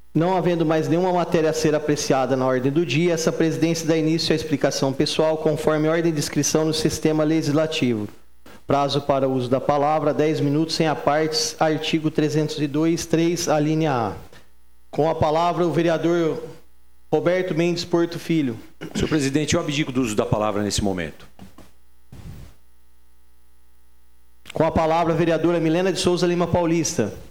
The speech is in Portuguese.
Não havendo mais nenhuma matéria a ser apreciada na ordem do dia, essa presidência dá início à explicação pessoal conforme ordem de inscrição no sistema legislativo. Prazo para uso da palavra, 10 minutos, sem apartes, artigo 302, 3, a linha A. Com a palavra, o vereador Roberto Mendes Porto Filho. Senhor presidente, eu abdico do uso da palavra nesse momento. Com a palavra, a vereadora Milena de Souza Lima Paulista.